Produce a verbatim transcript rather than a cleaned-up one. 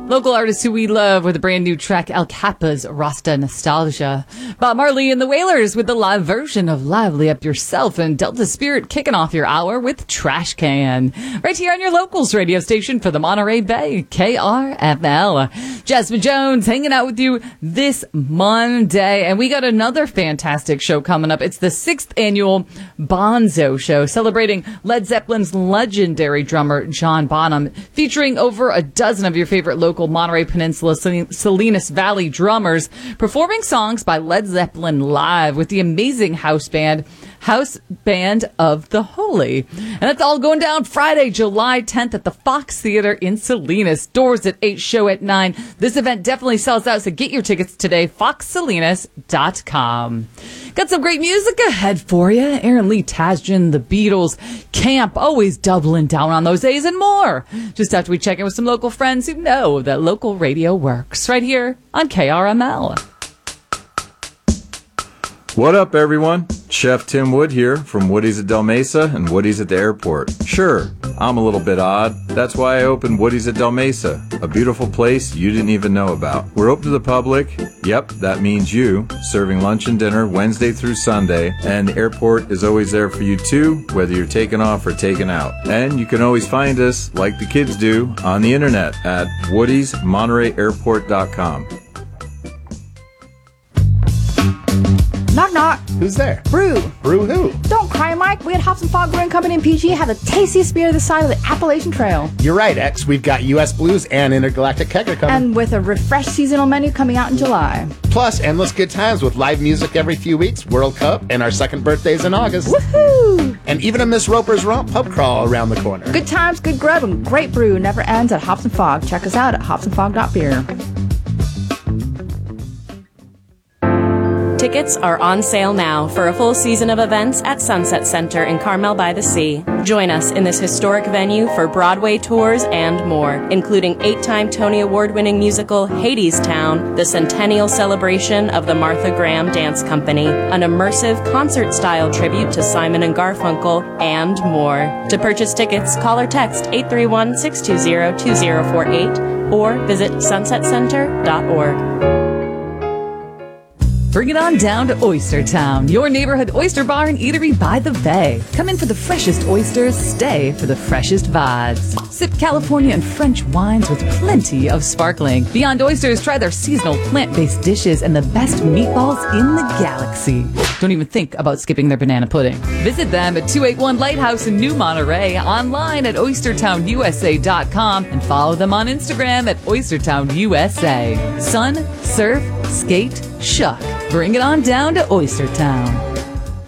Local artists who we love with a brand new track, El Capa's Rasta Nostalgia. Bob Marley and the Wailers with the live version of Lively Up Yourself, and Delta Spirit kicking off your hour with Trash Can. Right here on your locals radio station for the Monterey Bay, K R F L. Jasmine Jones hanging out with you this Monday, and we got another fantastic show coming up. It's the sixth annual Bonzo Show, celebrating Led Zeppelin's legendary drummer John Bonham, featuring over a dozen of your favorite local Monterey Peninsula, Salinas Valley drummers, performing songs by Led Zeppelin live with the amazing house band, House Band of the Holy. And that's all going down Friday, July tenth at the Fox Theater in Salinas. Doors at eight, show at nine. This event definitely sells out, so get your tickets today, fox salinas dot com. Got some great music ahead for you. Aaron Lee Tasjan, the Beatles, Camp, always doubling down on those A's and more. Just after we check in with some local friends who know that local radio works. Right here on K R M L. What up, everyone? Chef Tim Wood here from Woody's at Del Mesa and Woody's at the airport. Sure, I'm a little bit odd. That's why I opened Woody's at Del Mesa, a beautiful place you didn't even know about. We're open to the public. Yep, that means you, serving lunch and dinner Wednesday through Sunday, and the airport is always there for you too, whether you're taking off or taking out. And you can always find us, like the kids do, on the internet at woodys monterey airport dot com. Knock, knock. Who's there? Brew. Brew who? Don't cry, Mike. We at Hops and Fog Brewing Company in P G have the tastiest beer this side of the Appalachian Trail. You're right, X. We've got U S Blues and Intergalactic Kegger coming. And with a refreshed seasonal menu coming out in July. Plus, endless good times with live music every few weeks, World Cup, and our second birthdays in August. Woohoo! And even a Miss Roper's Romp pub crawl around the corner. Good times, good grub, and great brew never ends at Hops and Fog. Check us out at hops and fog dot beer. Tickets are on sale now for a full season of events at Sunset Center in Carmel by the Sea. Join us in this historic venue for Broadway tours and more, including eight-time Tony Award-winning musical Hadestown, the centennial celebration of the Martha Graham Dance Company, an immersive concert-style tribute to Simon and Garfunkel, and more. To purchase tickets, call or text eight three one, six two zero, two zero four eight or visit sunset center dot org. Bring it on down to Oyster Town, your neighborhood oyster bar and eatery by the bay. Come in for the freshest oysters, stay for the freshest vibes. Sip California and French wines with plenty of sparkling. Beyond Oysters, try their seasonal plant-based dishes and the best meatballs in the galaxy. Don't even think about skipping their banana pudding. Visit them at two eighty-one Lighthouse in New Monterey, online at oyster town u s a dot com, and follow them on Instagram at oyster town u s a. Sun, surf, skate, shuck. Bring it on down to Oyster Town.